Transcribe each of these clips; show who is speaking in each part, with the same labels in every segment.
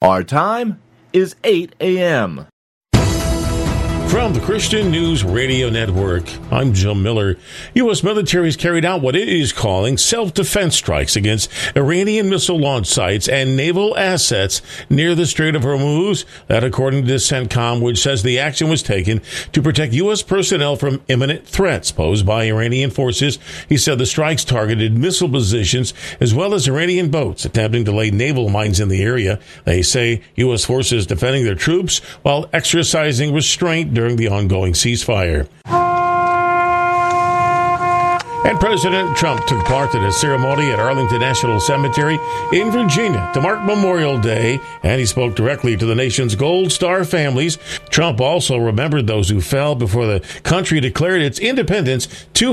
Speaker 1: Our time is 8 a.m.
Speaker 2: From the Christian News Radio Network, I'm Jim Miller. U.S. military has carried out what it is calling self-defense strikes against Iranian missile launch sites and naval assets near the Strait of Hormuz. That, according to CENTCOM, which says the action was taken to protect U.S. personnel from imminent threats posed by Iranian forces. He said the strikes targeted missile positions as well as Iranian boats attempting to lay naval mines in the area. They say U.S. forces defending their troops while exercising restraint during the ongoing ceasefire. And President Trump took part in a ceremony at Arlington National Cemetery in Virginia to mark Memorial Day, and he spoke directly to the nation's Gold Star families. Trump also remembered those who fell before the country declared its independence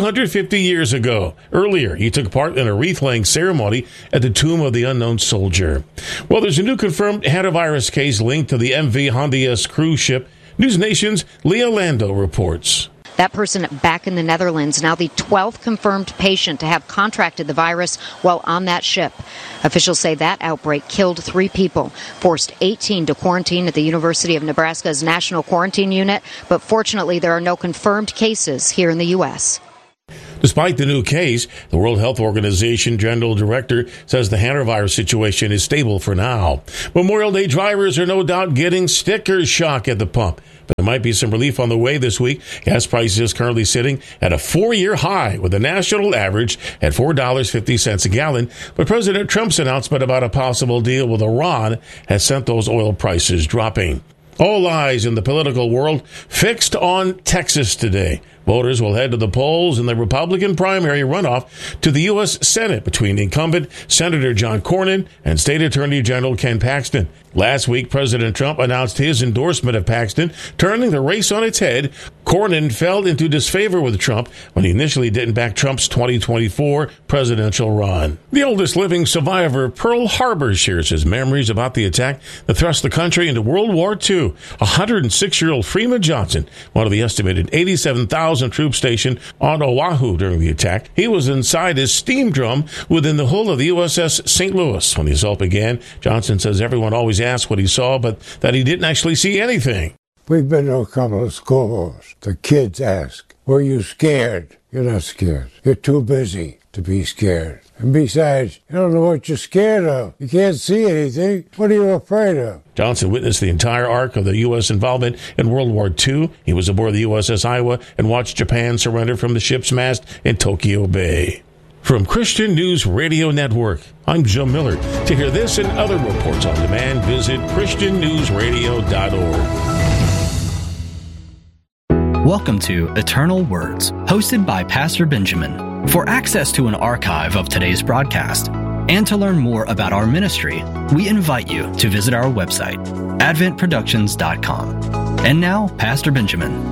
Speaker 2: 250 years ago. Earlier, he took part in a wreath-laying ceremony at the Tomb of the Unknown Soldier. Well, there's a new confirmed hantavirus case linked to the MV Hondias cruise ship. News Nation's Leah Lando reports.
Speaker 3: That person back in the Netherlands, now the 12th confirmed patient to have contracted the virus while on that ship. Officials say that outbreak killed 3 people, forced 18 to quarantine at the University of Nebraska's National Quarantine Unit, but fortunately there are no confirmed cases here in the U.S.
Speaker 2: Despite the new case, the World Health Organization General Director says the hantavirus situation is stable for now. Memorial Day drivers are no doubt getting sticker shock at the pump. But there might be some relief on the way this week. Gas prices currently sitting at a 4-year high, with the national average at $4.50 a gallon. But President Trump's announcement about a possible deal with Iran has sent those oil prices dropping. All eyes in the political world fixed on Texas today. Voters will head to the polls in the Republican primary runoff to the U.S. Senate between incumbent Senator John Cornyn and State Attorney General Ken Paxton. Last week, President Trump announced his endorsement of Paxton, turning the race on its head. Cornyn fell into disfavor with Trump when he initially didn't back Trump's 2024 presidential run. The oldest living survivor of Pearl Harbor shares his memories about the attack that thrust the country into World War II. 106-year-old Freeman Johnson, one of the estimated 87,000 troops stationed on Oahu during the attack. He was inside his steam drum within the hull of the USS St. Louis when the assault began. Johnson says everyone always asked what he saw, but that he didn't actually see anything.
Speaker 4: We've been to a couple of schools. The kids ask, were you scared? You're not scared. You're too busy to be scared. And besides, you don't know what you're scared of. You can't see anything. What are you afraid of?
Speaker 2: Johnson witnessed the entire arc of the U.S. involvement in World War II. He was aboard the USS Iowa and watched Japan surrender from the ship's mast in Tokyo Bay. From Christian News Radio Network, I'm Jim Miller. To hear this and other reports on demand, visit ChristianNewsRadio.org.
Speaker 5: Welcome to Eternal Words, hosted by Pastor Benjamin. For access to an archive of today's broadcast and to learn more about our ministry, we invite you to visit our website, adventproductions.com. And now, Pastor Benjamin.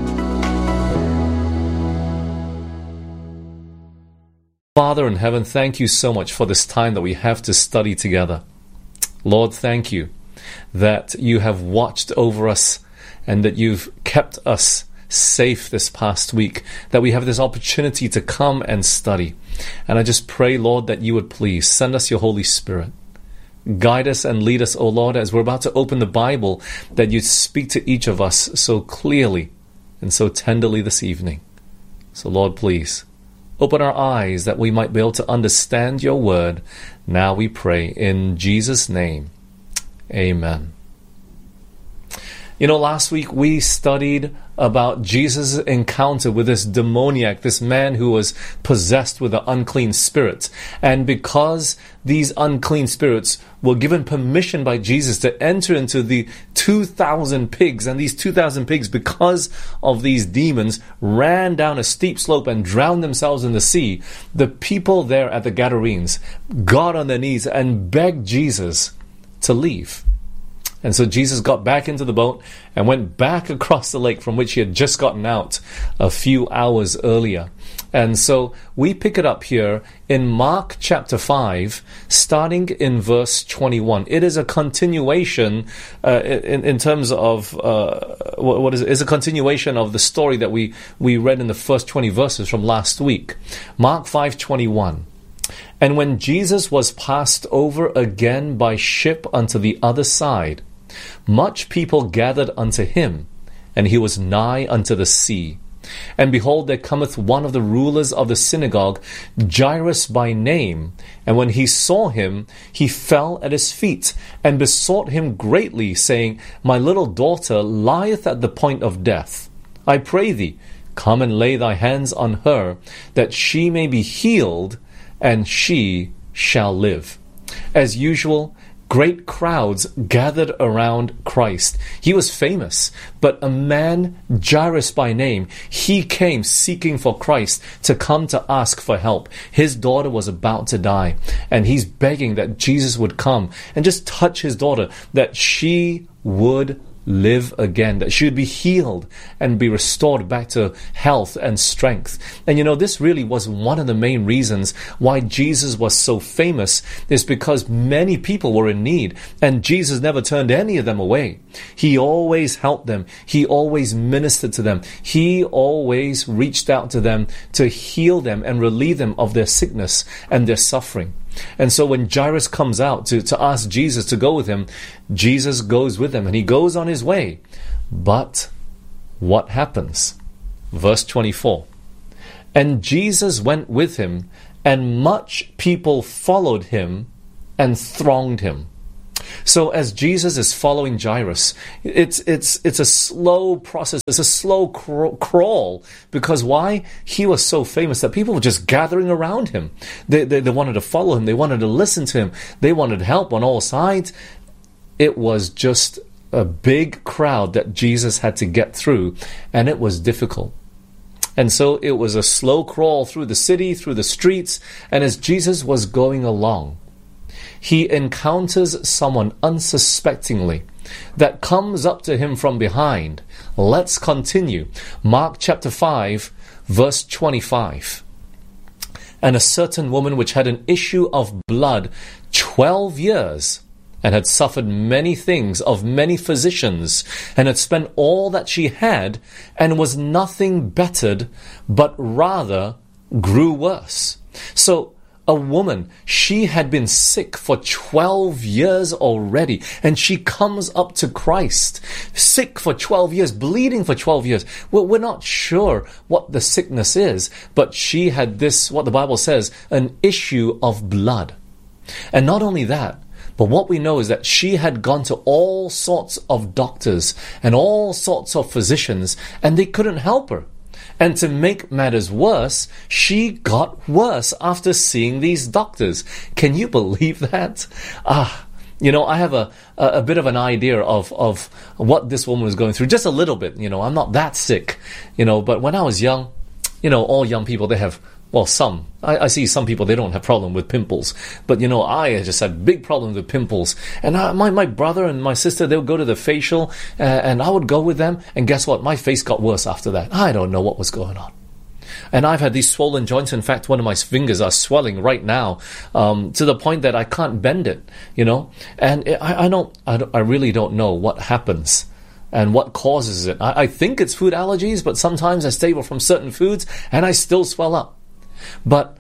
Speaker 6: Father in heaven, thank you so much for this time that we have to study together. Lord, thank you that you have watched over us and that you've kept us safe this past week, that we have this opportunity to come and study. And I just pray, Lord, that you would please send us your Holy Spirit. Guide us and lead us, O Lord, as we're about to open the Bible, that you'd speak to each of us so clearly and so tenderly this evening. So, Lord, please open our eyes that we might be able to understand your word. Now we pray in Jesus' name. Amen. You know, last week we studied about Jesus' encounter with this demoniac, this man who was possessed with an unclean spirit. And because these unclean spirits were given permission by Jesus to enter into the 2,000 pigs, and these 2,000 pigs, because of these demons, ran down a steep slope and drowned themselves in the sea, the people there at the Gadarenes got on their knees and begged Jesus to leave. And so Jesus got back into the boat and went back across the lake from which he had just gotten out a few hours earlier. And so we pick it up here in Mark chapter 5, starting in verse 21. It is a continuation in terms of what is it? It's a continuation of the story that we read in the first 20 verses from last week. Mark 5:21. And when Jesus was passed over again by ship unto the other side, Much people gathered unto him, and he was nigh unto the sea. And behold, there cometh one of the rulers of the synagogue, Jairus by name. And when he saw him, he fell at his feet, and besought him greatly, saying, My little daughter lieth at the point of death. I pray thee, come and lay thy hands on her, that she may be healed, and she shall live. As usual, great crowds gathered around Christ. He was famous, but a man, Jairus by name, he came seeking for Christ to come to ask for help. His daughter was about to die, and he's begging that Jesus would come and just touch his daughter, that she would live again, that she would be healed and be restored back to health and strength. And this really was one of the main reasons why Jesus was so famous, is because many people were in need, and Jesus never turned any of them away. He always helped them. He always ministered to them. He always reached out to them to heal them and relieve them of their sickness and their suffering. And so when Jairus comes out to ask Jesus to go with him, Jesus goes with him and he goes on his way. But what happens? Verse 24. And Jesus went with him, and much people followed him and thronged him. So as Jesus is following Jairus, it's a slow process. It's a slow crawl. Because why? He was so famous that people were just gathering around him. They wanted to follow him. They wanted to listen to him. They wanted help on all sides. It was just a big crowd that Jesus had to get through, and it was difficult. And so it was a slow crawl through the city, through the streets, and as Jesus was going along, he encounters someone unsuspectingly that comes up to him from behind. Let's continue. Mark chapter 5, verse 25. And a certain woman which had an issue of blood 12 years, and had suffered many things of many physicians, and had spent all that she had, and was nothing bettered, but rather grew worse. So a woman, she had been sick for 12 years already, and she comes up to Christ, sick for 12 years, bleeding for 12 years. Well, we're not sure what the sickness is, but she had this, what the Bible says, an issue of blood. And not only that, but what we know is that she had gone to all sorts of doctors and all sorts of physicians, and they couldn't help her. And to make matters worse, she got worse after seeing these doctors. Can you believe that? I have a bit of an idea of what this woman was going through. Just a little bit, I'm not that sick, but when I was young, all young people, they have, some. I see some people, they don't have problem with pimples. But, I just had big problems with pimples. And my brother and my sister, they would go to the facial, and I would go with them. And guess what? My face got worse after that. I don't know what was going on. And I've had these swollen joints. In fact, one of my fingers are swelling right now, to the point that I can't bend it, And I really don't know what happens and what causes it. I think it's food allergies, but sometimes I stay away from certain foods and I still swell up. But,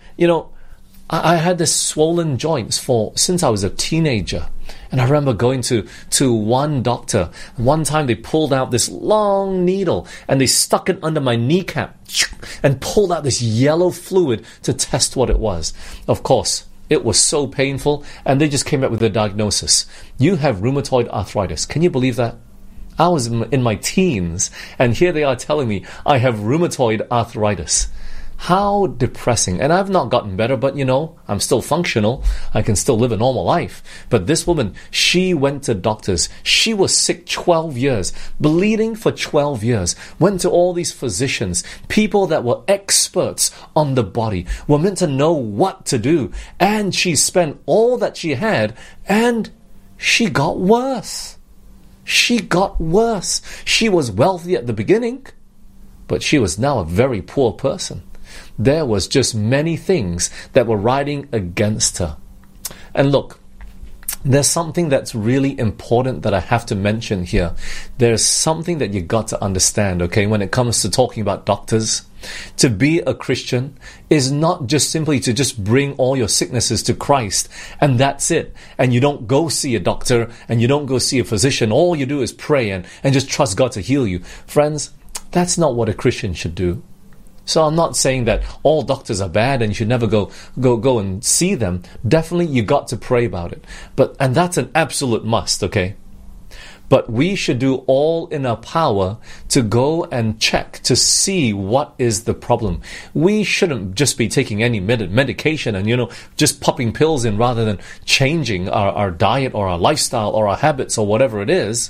Speaker 6: I had this swollen joints since I was a teenager. And I remember going to one doctor. One time they pulled out this long needle and they stuck it under my kneecap and pulled out this yellow fluid to test what it was. Of course, it was so painful, and they just came up with the diagnosis. You have rheumatoid arthritis. Can you believe that? I was in my teens, and here they are telling me I have rheumatoid arthritis. How depressing. And I've not gotten better, but I'm still functional. I can still live a normal life. But this woman, she went to doctors. She was sick 12 years, bleeding for 12 years, went to all these physicians, people that were experts on the body, were meant to know what to do. And she spent all that she had, and she got worse. She got worse. She was wealthy at the beginning, but she was now a very poor person. There was just many things that were riding against her. And look, there's something that's really important that I have to mention here. There's something that you got to understand, okay, when it comes to talking about doctors. To be a Christian is not just simply to just bring all your sicknesses to Christ and that's it. And you don't go see a doctor and you don't go see a physician. All you do is pray and just trust God to heal you. Friends, that's not what a Christian should do. So I'm not saying that all doctors are bad and you should never go and see them. Definitely you got to pray about it. And that's an absolute must, okay? But we should do all in our power to go and check to see what is the problem. We shouldn't just be taking any medication and, just popping pills in rather than changing our diet or our lifestyle or our habits or whatever it is.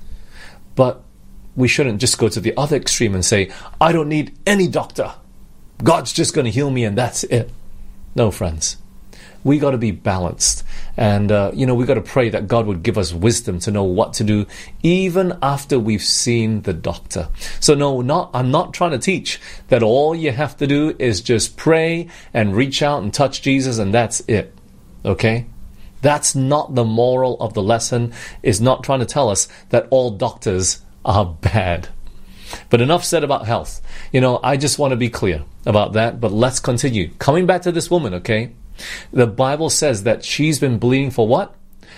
Speaker 6: But we shouldn't just go to the other extreme and say, I don't need any doctor. God's just going to heal me and that's it. No, friends. We got to be balanced. And, we got to pray that God would give us wisdom to know what to do even after we've seen the doctor. So I'm not trying to teach that all you have to do is just pray and reach out and touch Jesus and that's it. Okay? That's not the moral of the lesson. Is not trying to tell us that all doctors are bad. But enough said about health. I just want to be clear about that, but let's continue. Coming back to this woman, okay? The Bible says that she's been bleeding for what?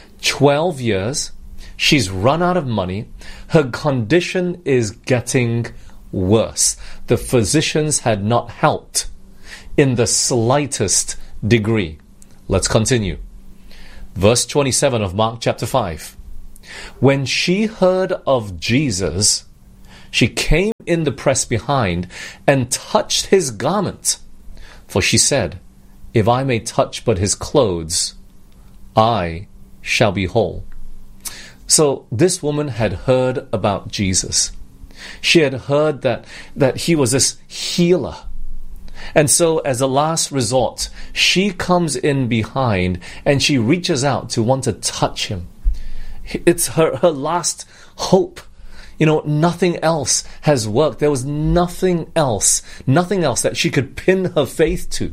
Speaker 6: 12 years. She's run out of money. Her condition is getting worse. The physicians had not helped in the slightest degree. Let's continue. Verse 27 of Mark chapter 5. When she heard of Jesus, she came in the press behind and touched his garment. For she said, if I may touch but his clothes, I shall be whole. So this woman had heard about Jesus. She had heard that he was this healer. And so as a last resort, she comes in behind and she reaches out to want to touch him. It's her last hope. Nothing else has worked. There was nothing else that she could pin her faith to.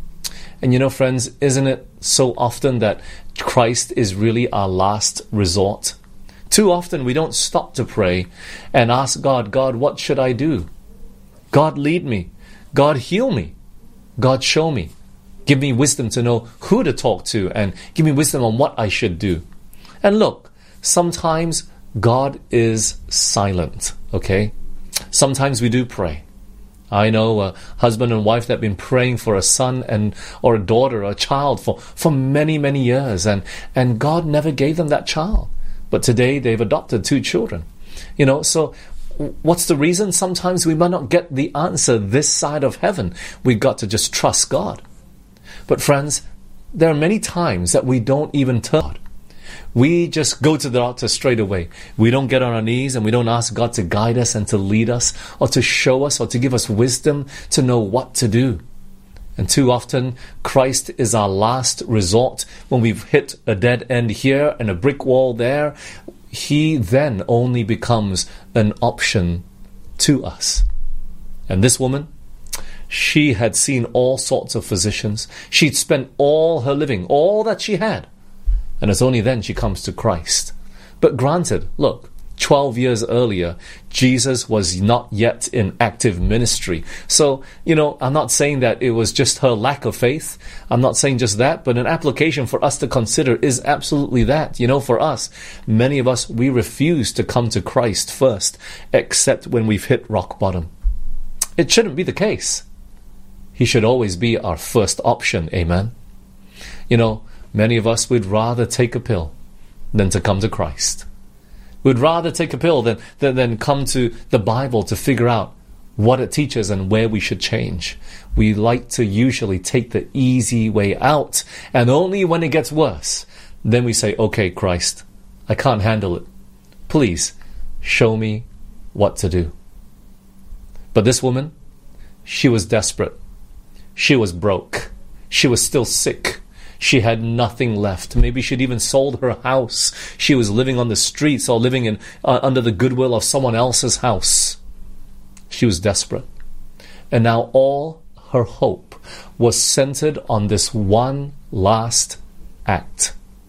Speaker 6: And friends, isn't it so often that Christ is really our last resort? Too often we don't stop to pray and ask God, what should I do? God, lead me. God, heal me. God, show me. Give me wisdom to know who to talk to and give me wisdom on what I should do. And look, sometimes God is silent, okay? Sometimes we do pray. I know a husband and wife that have been praying for a son or a daughter or a child for many, many years, and God never gave them that child. But today they've adopted 2 children. So what's the reason? Sometimes we might not get the answer this side of heaven. We've got to just trust God. But friends, there are many times that we don't even turn to God. We just go to the doctor straight away. We don't get on our knees and we don't ask God to guide us and to lead us or to show us or to give us wisdom to know what to do. And too often, Christ is our last resort. When we've hit a dead end here and a brick wall there, he then only becomes an option to us. And this woman, she had seen all sorts of physicians. She'd spent all her living, all that she had. And it's only then she comes to Christ. But granted, look, 12 years earlier, Jesus was not yet in active ministry. So, I'm not saying that it was just her lack of faith. I'm not saying just that, but an application for us to consider is absolutely that. For us, many of us, we refuse to come to Christ first, except when we've hit rock bottom. It shouldn't be the case. He should always be our first option, amen? Many of us would rather take a pill than to come to Christ. We'd rather take a pill than come to the Bible to figure out what it teaches and where we should change. We like to usually take the easy way out, and only when it gets worse, then we say, okay, Christ, I can't handle it. Please, show me what to do. But this woman, she was desperate. She was broke. She was still sick. She had nothing left. Maybe she'd even sold her house. She was living on the streets or living in under the goodwill of someone else's house. She was desperate. And now all her hope was centered on this one last act.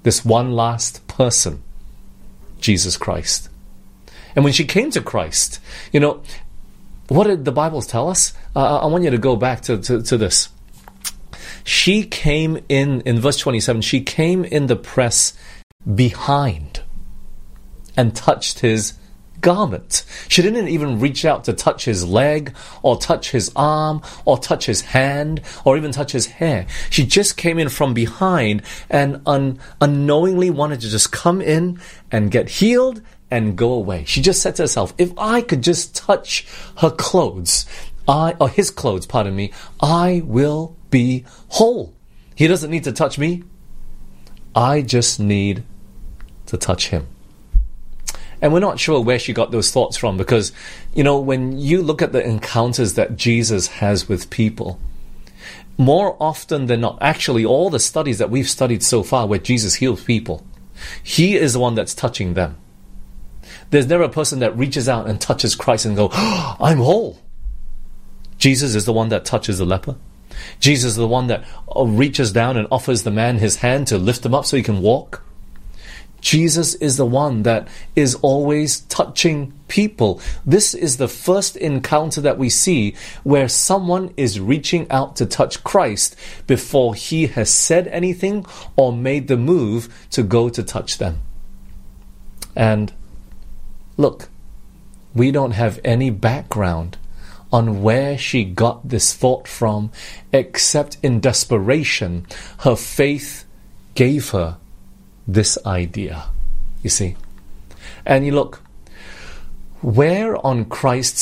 Speaker 6: this one last person, Jesus Christ. And when she came to Christ, what did the Bible tell us? I want you to go back to this. She came in verse 27, she came in the press behind and touched his garment. She didn't even reach out to touch his leg or touch his arm or touch his hand or even touch his hair. She just came in from behind and unknowingly wanted to just come in and get healed and go away. She just said to herself, if I could just touch her clothes, his clothes, I will be whole. He doesn't need to touch me. I just need to touch him. And we're not sure where she got those thoughts from, because, when you look at the encounters that Jesus has with people, more often than not, actually all the studies that we've studied so far where Jesus heals people, he is the one that's touching them. There's never a person that reaches out and touches Christ and go, oh, I'm whole. Jesus is the one that touches the leper. Jesus is the one that reaches down and offers the man his hand to lift him up so he can walk. Jesus is the one that is always touching people. This is the first encounter that we see where someone is reaching out to touch Christ before he has said anything or made the move to go to touch them. And look, we don't have any background on where she got this thought from, except in desperation, her faith gave her this idea, you see. And you look, where on Christ's